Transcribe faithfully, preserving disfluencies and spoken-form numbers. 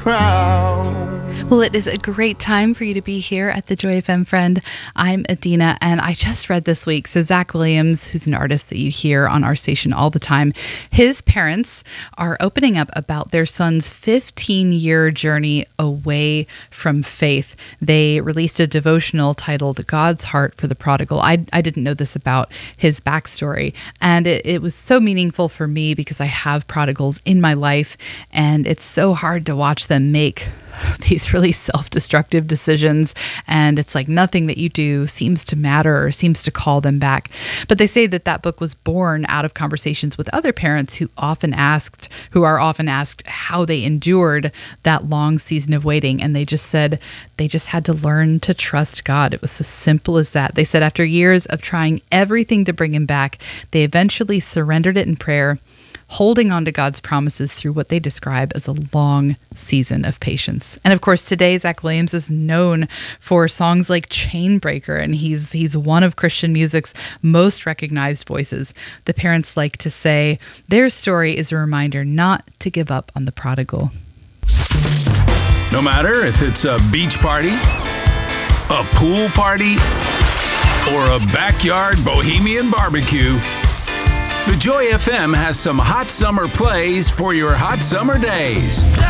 crowd. Well, it is a great time for you to be here at the Joy F M, friend. I'm Adina, and I just read this week. So Zach Williams, who's an artist that you hear on our station all the time, his parents are opening up about their son's fifteen-year journey away from faith. They released a devotional titled God's Heart for the Prodigal. I, I didn't know this about his backstory, and it, it was so meaningful for me because I have prodigals in my life, and it's so hard to watch them make these really self-destructive decisions, and it's like nothing that you do seems to matter or seems to call them back. But they say that that book was born out of conversations with other parents who often asked, who are often asked how they endured that long season of waiting, and they just said they just had to learn to trust God. It was as simple as that. They said after years of trying everything to bring him back, they eventually surrendered it in prayer, holding on to God's promises through what they describe as a long season of patience. And of course, today, Zach Williams is known for songs like Chainbreaker, and he's he's one of Christian music's most recognized voices. The parents like to say their story is a reminder not to give up on the prodigal. No matter if it's a beach party, a pool party, or a backyard bohemian barbecue, the Joy F M has some hot summer plays for your hot summer days.